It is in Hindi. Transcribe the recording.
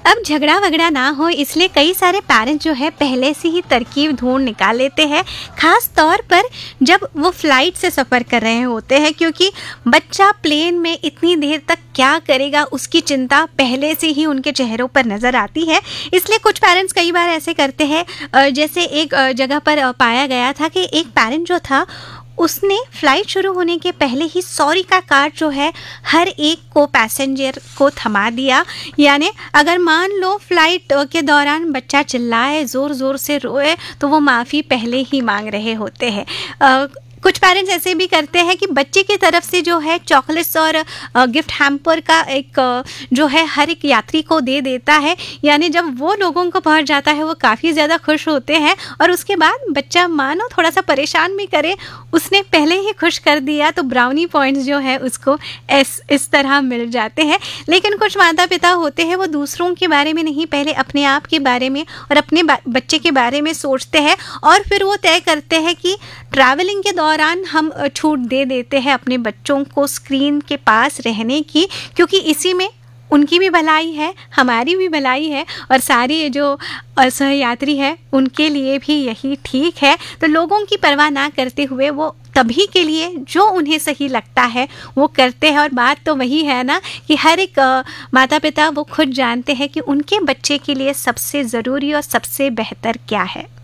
अब झगड़ा वगड़ा ना हो इसलिए कई सारे पेरेंट्स जो है पहले से ही तरकीब ढूंढ निकाल लेते हैं, ख़ास तौर पर जब वो फ़्लाइट से सफ़र कर रहे होते हैं, क्योंकि बच्चा प्लेन में इतनी देर तक क्या करेगा उसकी चिंता पहले से ही उनके चेहरों पर नज़र आती है। इसलिए कुछ पेरेंट्स कई बार ऐसे करते हैं, जैसे एक जगह पर पाया गया था कि एक पेरेंट जो था उसने फ़्लाइट शुरू होने के पहले ही सॉरी का कार्ड जो है हर एक को पैसेंजर को थमा दिया। यानी अगर मान लो फ़्लाइट के दौरान बच्चा चिल्लाए, ज़ोर ज़ोर से रोए, तो वो माफ़ी पहले ही मांग रहे होते हैं। कुछ पेरेंट्स ऐसे भी करते हैं कि बच्चे की तरफ से जो है चॉकलेट्स और गिफ्ट हैम्पर का एक जो है हर एक यात्री को दे देता है। यानी जब वो लोगों को पहुंच जाता है वो काफ़ी ज़्यादा खुश होते हैं, और उसके बाद बच्चा मानो थोड़ा सा परेशान भी करे, उसने पहले ही खुश कर दिया, तो ब्राउनी पॉइंट्स जो है उसको इस तरह मिल जाते हैं। लेकिन कुछ माता पिता होते हैं वो दूसरों के बारे में नहीं, पहले अपने आप के बारे में और अपने बच्चे के बारे में सोचते हैं, और फिर वो तय करते हैं कि ट्रैवलिंग के दौरान हम छूट दे देते हैं अपने बच्चों को स्क्रीन के पास रहने की, क्योंकि इसी में उनकी भी भलाई है, हमारी भी भलाई है, और सारी जो सहयात्री है उनके लिए भी यही ठीक है। तो लोगों की परवाह ना करते हुए वो तभी के लिए जो उन्हें सही लगता है वो करते हैं। और बात तो वही है ना कि हर एक माता पिता वो खुद जानते हैं कि उनके बच्चे के लिए सबसे ज़रूरी और सबसे बेहतर क्या है।